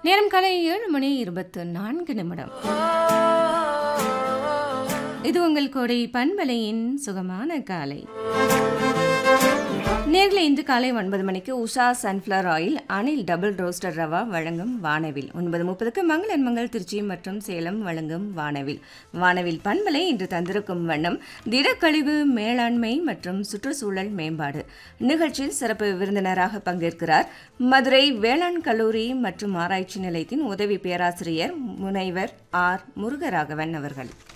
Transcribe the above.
நேரம் காலை 7:24. இது உங்கள் கோடை பண்பலையின் சுகமான காலை. நேர்களை இன்று காலை 9 மணிக்கு Usha sunflower oil Anil double roster rava வழங்கும் வானவில். 9:30க்கு மங்களன் மங்கள் திருச்சி மற்றும் சேலம் வழங்கும் வானவில். வானவில் பண்பலை இன்று தந்திருக்கும் வண்ணம் திடக்கழிவு மேலாண்மை மற்றும் சுற்றுச்சூழல் மேம்பாடு. நிகழ்ச்சியில் சிறப்பு விருந்தினராக பங்கேற்கிறார் மதுரை வேளாண் கல்லூரி மற்றும் ஆராய்ச்சி நிலையத்தின் உதவி பேராசிரியர் முனைவர் ஆர் முருகராகவன் அவர்கள்.